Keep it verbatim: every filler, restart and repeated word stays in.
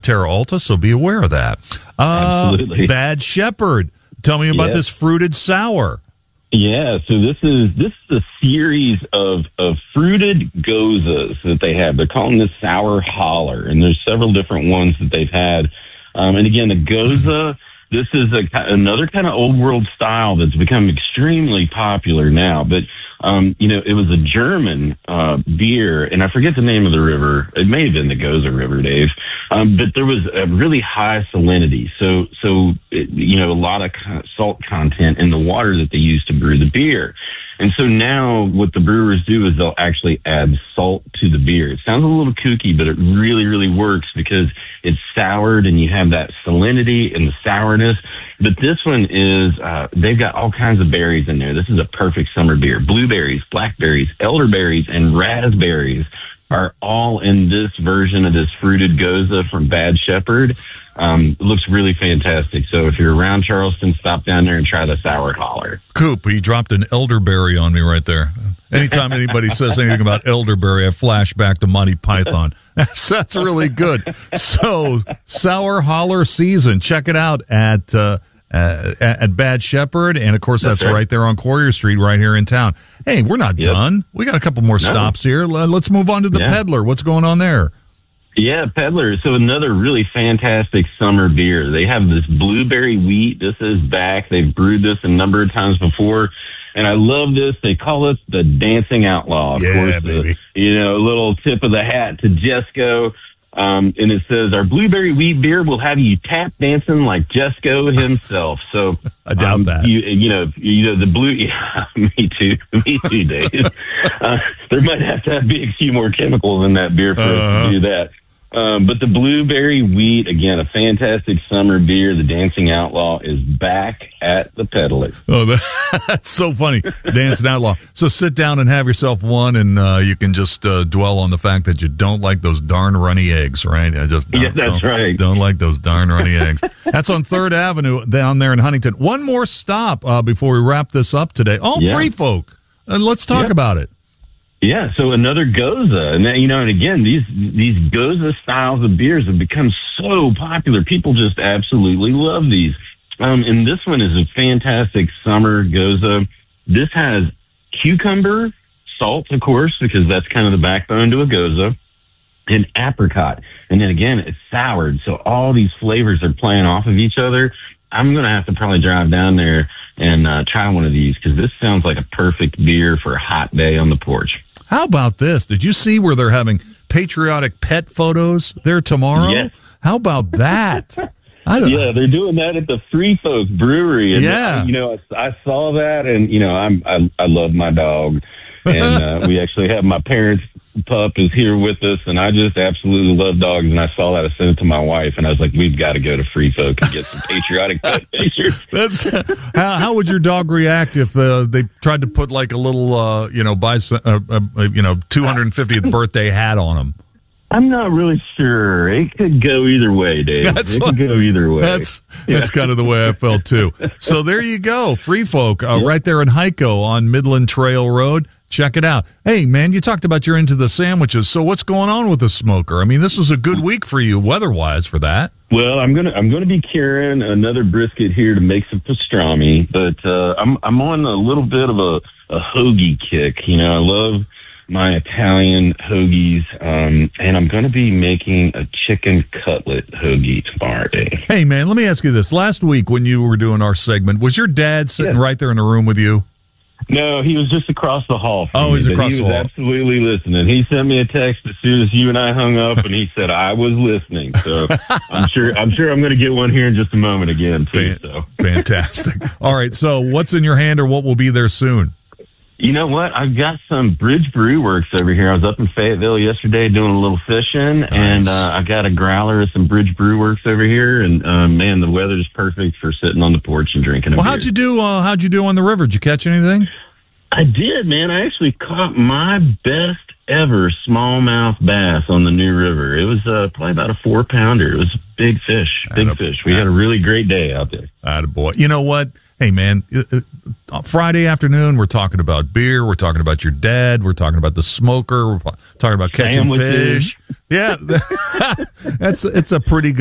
Terra Alta, so be aware of that. Uh, Absolutely. Bad Shepherd. Tell me about Yes. this fruited sour. Yeah, so this is this is a series of of fruited gozas that they have. They're calling this Sour Holler, and there's several different ones that they've had. Um, and again, the goza, this is a, another kind of old world style that's become extremely popular now. But um, you know, it was a German uh, beer, and I forget the name of the river. It may have been the Goza River, Dave. Um, but there was a really high salinity, so so it, you know, a lot of co- salt content in the water that they use to brew the beer. And so now what the brewers do is they'll actually add salt to the beer. It sounds a little kooky, but it really, really works because it's soured and you have that salinity and the sourness. But this one is, uh, they've got all kinds of berries in there. This is a perfect summer beer. Blueberries, blackberries, elderberries, and raspberries are all in this version of this fruited goza from Bad Shepherd. Um, it looks really fantastic. So if you're around Charleston, stop down there and try the Sour Holler. Coop, he dropped an elderberry on me right there. Anytime anybody says anything about elderberry, I flash back to Monty Python. That's, that's really good. So, Sour Holler season. Check it out at uh, uh, at Bad Shepherd. And, of course, that's, that's right. right there on Courier Street right here in town. Hey, we're not yep. done. We got a couple more no. stops here. Let's move on to the yeah. Peddler. What's going on there? Yeah, Peddler. So another really fantastic summer beer. They have this blueberry wheat. This is back. They've brewed this a number of times before. And I love this. They call it the Dancing Outlaw. Of yeah, course, baby. The, you know, a little tip of the hat to Jesco. Um, and it says, our blueberry wheat beer will have you tap dancing like Jesco himself. So I doubt um, that. You, you know, you know, the blue, yeah, me too. Me too, Dave. uh, there might have to be a few more chemicals in that beer for uh-huh. us to do that. Um, but the blueberry wheat, again, a fantastic summer beer. The Dancing Outlaw is back at the Peddler. Oh, that, that's so funny. Dancing Outlaw. So sit down and have yourself one, and uh, you can just uh, dwell on the fact that you don't like those darn runny eggs, right? I just don't, yeah, that's don't, right. Don't like those darn runny eggs. That's on third Avenue down there in Huntington. One more stop uh, before we wrap this up today. Oh, yeah. Free Folk. And let's talk yep. about it. Yeah, so another goza, and then, you know, and again, these these goza styles of beers have become so popular. People just absolutely love these. Um, and this one is a fantastic summer goza. This has cucumber, salt, of course, because that's kind of the backbone to a goza, and apricot. And then again, it's soured, so all these flavors are playing off of each other. I'm going to have to probably drive down there and uh, try one of these because this sounds like a perfect beer for a hot day on the porch. How about this? Did you see where they're having patriotic pet photos there tomorrow? Yes. How about that? I don't yeah, they're doing that at the Free Folk Brewery. And yeah. I, you know, I, I saw that, and, you know, I'm, I, I love my dog. And uh, we actually have my parents' pup is here with us, and I just absolutely love dogs. And I saw that, I sent it to my wife, and I was like, we've got to go to Free Folk and get some patriotic pet pictures. That's how, how would your dog react if uh, they tried to put like a little, uh, you know, buy uh, uh, you know, two hundred fiftieth birthday hat on him? I'm not really sure. It could go either way, Dave. That's it what, could go either way. That's yeah. that's kind of the way I felt too. So there you go, Free Folk, uh, yep. right there in Hico on Midland Trail Road. Check it out. Hey, man, you talked about you're into the sandwiches. So what's going on with the smoker? I mean, this was a good week for you weather-wise for that. Well, I'm gonna I'm gonna be carrying another brisket here to make some pastrami, but uh, I'm I'm on a little bit of a, a hoagie kick. You know, I love my Italian hoagies, um, and I'm going to be making a chicken cutlet hoagie tomorrow, Dave. Hey, man, let me ask you this. Last week when you were doing our segment, was your dad sitting yeah. right there in the room with you? No, he was just across the hall from oh, me, he's across he the was hall. absolutely listening. He sent me a text as soon as you and I hung up, and he said I was listening. So I'm sure I'm sure I'm going to get one here in just a moment again, too. So. Fantastic. All right, so what's in your hand or what will be there soon? You know what? I've got some Bridge Brew Works over here. I was up in Fayetteville yesterday doing a little fishing, nice. and uh, I got a growler of some Bridge Brew Works over here. And uh, man, the weather's perfect for sitting on the porch and drinking a well, beer. how'd you do? Uh, how'd you do on the river? Did you catch anything? I did, man. I actually caught my best ever smallmouth bass on the New River. It was uh, probably about a four pounder. It was a big fish, big Atta, fish. We Atta, had a really great day out there. Attaboy. You know what? hey, man, uh, Friday afternoon, we're talking about beer. We're talking about your dad. We're talking about the smoker. We're talking about catching Sandwiches. fish. Yeah, that's it's a pretty good.